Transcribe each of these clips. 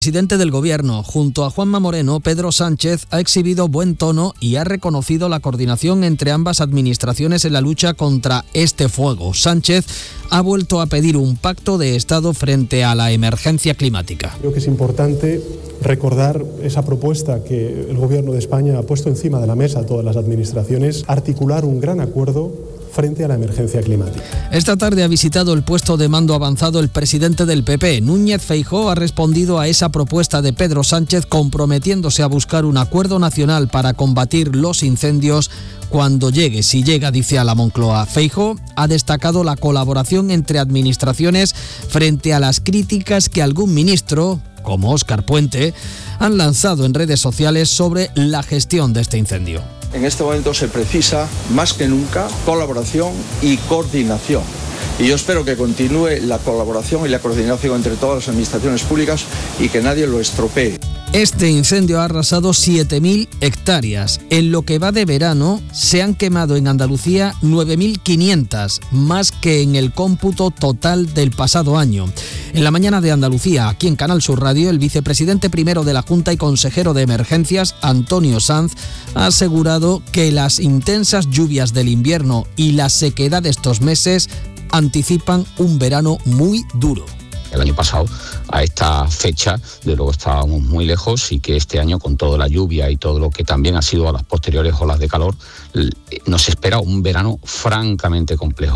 El presidente del Gobierno, junto a Juanma Moreno, Pedro Sánchez, ha exhibido buen tono y ha reconocido la coordinación entre ambas administraciones en la lucha contra este fuego. Sánchez ha vuelto a pedir un pacto de Estado frente a la emergencia climática. Creo que es importante recordar esa propuesta que el Gobierno de España ha puesto encima de la mesa a todas las administraciones, articular un gran acuerdo frente a la emergencia climática. Esta tarde ha visitado el puesto de mando avanzado el presidente del PP. Núñez Feijóo ha respondido a esa propuesta de Pedro Sánchez comprometiéndose a buscar un acuerdo nacional para combatir los incendios cuando llegue, si llega, dice, a la Moncloa. Feijóo ha destacado la colaboración entre administraciones frente a las críticas que algún ministro, como Óscar Puente, han lanzado en redes sociales sobre la gestión de este incendio. En este momento se precisa, más que nunca, colaboración y coordinación. Y yo espero que continúe la colaboración y la coordinación entre todas las administraciones públicas y que nadie lo estropee. Este incendio ha arrasado 7.000 hectáreas. En lo que va de verano se han quemado en Andalucía 9.500, más que en el cómputo total del pasado año. En la mañana de Andalucía, aquí en Canal Sur Radio, el vicepresidente primero de la Junta y consejero de Emergencias, Antonio Sanz, ha asegurado que las intensas lluvias del invierno y la sequedad de estos meses anticipan un verano muy duro. El año pasado, a esta fecha, de luego estábamos muy lejos y que este año, con toda la lluvia y todo lo que también ha sido a las posteriores olas de calor, nos espera un verano francamente complejo.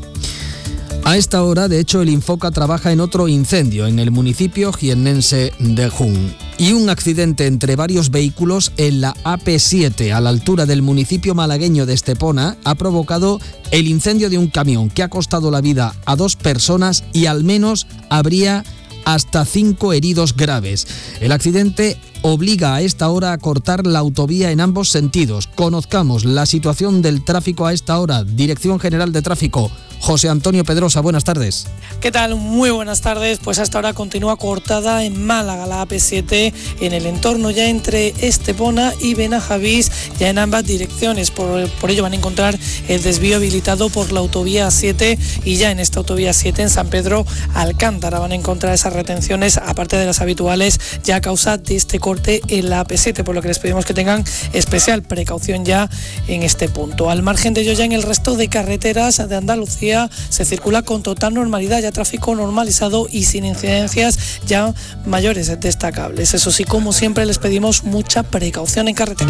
A esta hora, de hecho, el Infoca trabaja en otro incendio en el municipio jiennense de Jun. Y un accidente entre varios vehículos en la AP7, a la altura del municipio malagueño de Estepona, ha provocado el incendio de un camión que ha costado la vida a 2 personas y al menos habría hasta 5 heridos graves. El accidente obliga a esta hora a cortar la autovía en ambos sentidos. Conozcamos la situación del tráfico a esta hora. Dirección General de Tráfico, José Antonio Pedrosa, buenas tardes. ¿Qué tal? Muy buenas tardes. Pues hasta ahora continúa cortada en Málaga la AP7 en el entorno ya entre Estepona y Benajavís, ya en ambas direcciones. Por ello van a encontrar el desvío habilitado por la autovía 7 y ya en esta autovía 7 en San Pedro Alcántara van a encontrar esas retenciones, aparte de las habituales, ya a causa de este corte en la AP7, por lo que les pedimos que tengan especial precaución ya en este punto. Al margen de ello, ya en el resto de carreteras de Andalucía se circula con total normalidad, ya tráfico normalizado y sin incidencias ya mayores destacables. Eso sí, como siempre, les pedimos mucha precaución en carretera.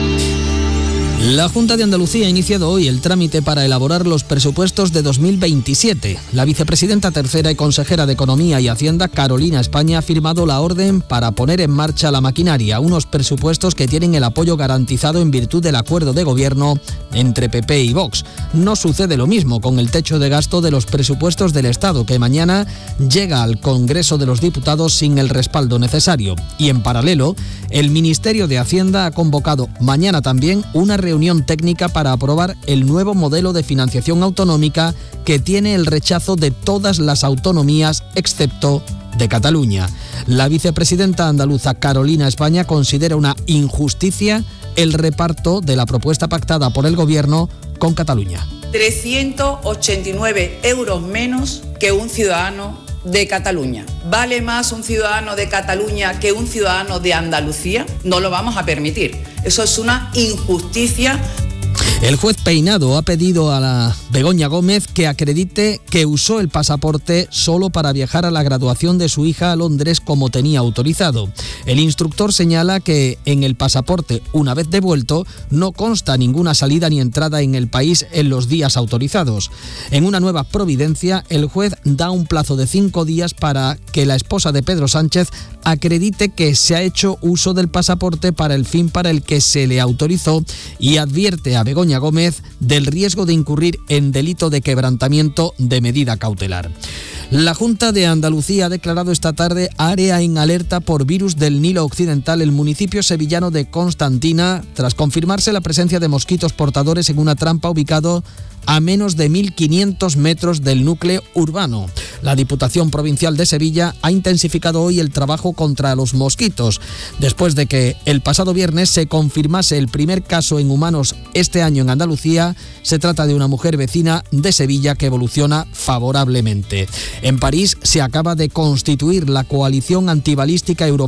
La Junta de Andalucía ha iniciado hoy el trámite para elaborar los presupuestos de 2027. La vicepresidenta tercera y consejera de Economía y Hacienda, Carolina España, ha firmado la orden para poner en marcha la maquinaria, unos presupuestos que tienen el apoyo garantizado en virtud del acuerdo de gobierno entre PP y Vox. No sucede lo mismo con el techo de gasto de los presupuestos del Estado, que mañana llega al Congreso de los Diputados sin el respaldo necesario. Y en paralelo, el Ministerio de Hacienda ha convocado mañana también una reunión técnica para aprobar el nuevo modelo de financiación autonómica que tiene el rechazo de todas las autonomías excepto de Cataluña. La vicepresidenta andaluza Carolina España considera una injusticia el reparto de la propuesta pactada por el Gobierno con Cataluña. 389 euros menos que un ciudadano de Cataluña. ¿Vale más un ciudadano de Cataluña que un ciudadano de Andalucía? No lo vamos a permitir. Eso es una injusticia. El juez Peinado ha pedido a la Begoña Gómez que acredite que usó el pasaporte solo para viajar a la graduación de su hija a Londres como tenía autorizado. El instructor señala que en el pasaporte, una vez devuelto, no consta ninguna salida ni entrada en el país en los días autorizados. En una nueva providencia, el juez da un plazo de 5 días para que la esposa de Pedro Sánchez acredite que se ha hecho uso del pasaporte para el fin para el que se le autorizó y advierte a Begoña Gómez del riesgo de incurrir en delito de quebrantamiento de medida cautelar. La Junta de Andalucía ha declarado esta tarde área en alerta por virus del Nilo Occidental el municipio sevillano de Constantina, tras confirmarse la presencia de mosquitos portadores en una trampa ubicado a menos de 1.500 metros del núcleo urbano. La Diputación Provincial de Sevilla ha intensificado hoy el trabajo contra los mosquitos, después de que el pasado viernes se confirmase el primer caso en humanos este año en Andalucía. Se trata de una mujer vecina de Sevilla que evoluciona favorablemente. En París se acaba de constituir la coalición antibalística europea